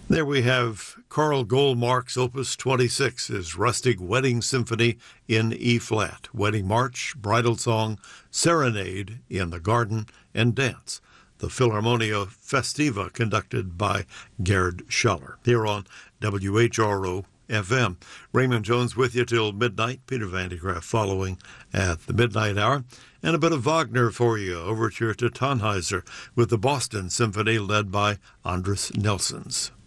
There we have Carl Goldmark's Opus 26, his Rustic Wedding Symphony in E-flat, Wedding March, Bridal Song, Serenade in the Garden, and Dance, the Philharmonia Festiva conducted by Gerd Schaller, here on WHRO FM. Raymond Jones with you till midnight. Peter Van de Graaff following at the midnight hour. And a bit of Wagner for you, overture to Tannhäuser with the Boston Symphony led by Andris Nelsons.